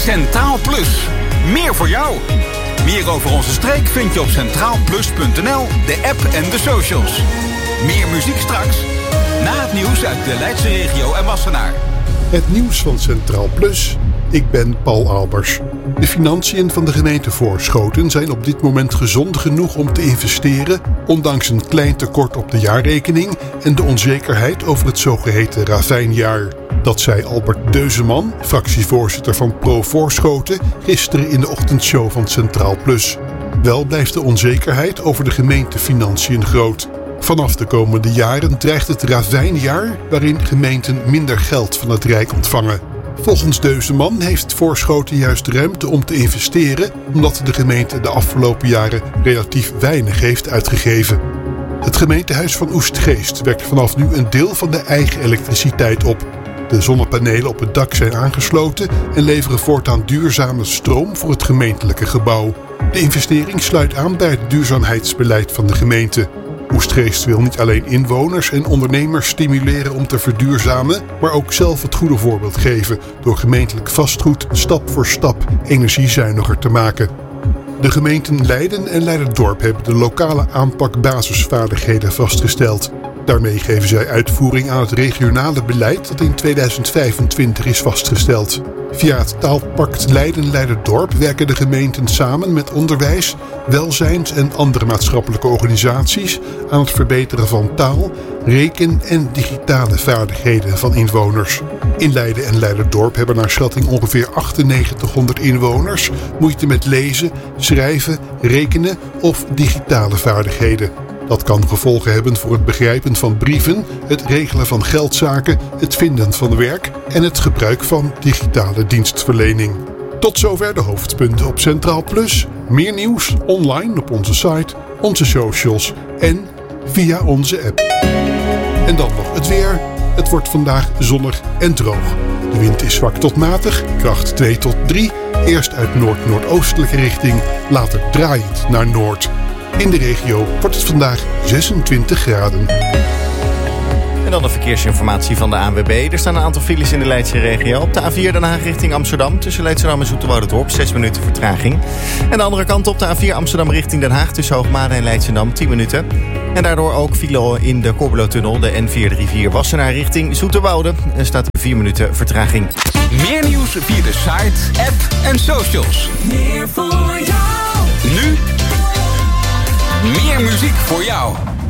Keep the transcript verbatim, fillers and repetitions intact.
Centraal Plus. Meer voor jou. Meer over onze streek vind je op centraal plus punt n l, de app en de socials. Meer muziek straks. Na het nieuws uit de Leidse regio en Wassenaar. Het nieuws van Centraal Plus. Ik ben Paul Albers. De financiën van de gemeente Voorschoten zijn op dit moment gezond genoeg om te investeren, ondanks een klein tekort op de jaarrekening en de onzekerheid over het zogeheten ravijnjaar. Dat zei Albert Deuzeman, fractievoorzitter van Pro Voorschoten, gisteren in de ochtendshow van Centraal Plus. Wel blijft de onzekerheid over de gemeentefinanciën groot. Vanaf de komende jaren dreigt het ravijnjaar, waarin gemeenten minder geld van het Rijk ontvangen. Volgens Deuzeman heeft Voorschoten juist ruimte om te investeren, omdat de gemeente de afgelopen jaren relatief weinig heeft uitgegeven. Het gemeentehuis van Oestgeest wekt vanaf nu een deel van de eigen elektriciteit op. De zonnepanelen op het dak zijn aangesloten en leveren voortaan duurzame stroom voor het gemeentelijke gebouw. De investering sluit aan bij het duurzaamheidsbeleid van de gemeente. Oestgeest wil niet alleen inwoners en ondernemers stimuleren om te verduurzamen, maar ook zelf het goede voorbeeld geven door gemeentelijk vastgoed stap voor stap energiezuiniger te maken. De gemeenten Leiden en Leiderdorp hebben de lokale aanpak basisvaardigheden vastgesteld. Daarmee geven zij uitvoering aan het regionale beleid dat in tweeduizend vijfentwintig is vastgesteld. Via het taalpact Leiden-Leiderdorp werken de gemeenten samen met onderwijs, welzijns- en andere maatschappelijke organisaties aan het verbeteren van taal, reken- en digitale vaardigheden van inwoners. In Leiden en Leiderdorp hebben naar schatting ongeveer achtennegentighonderd inwoners moeite met lezen, schrijven, rekenen of digitale vaardigheden. Dat kan gevolgen hebben voor het begrijpen van brieven, het regelen van geldzaken, het vinden van werk en het gebruik van digitale dienstverlening. Tot zover de hoofdpunten op Centraal Plus. Meer nieuws online op onze site, onze socials en via onze app. En dan nog het weer. Het wordt vandaag zonnig en droog. De wind is zwak tot matig, kracht twee tot drie. Eerst uit noord-noordoostelijke richting, later draaiend naar noord. In de regio wordt het vandaag zesentwintig graden. En dan de verkeersinformatie van de A N W B. Er staan een aantal files in de Leidse regio. Op de A vier Den Haag richting Amsterdam. Tussen Leidschendam en Zoeterwoude-Dorp. zes minuten vertraging. En de andere kant op de A vier Amsterdam richting Den Haag. Tussen Hoogmade en Leidschendam tien minuten. En daardoor ook file in de Corbelotunnel. De N vier drieënveertig Wassenaar richting Zoeterwoude. Er staat vier minuten vertraging. Meer nieuws via de site, app en socials. Meer voor jou. Nu meer muziek voor jou.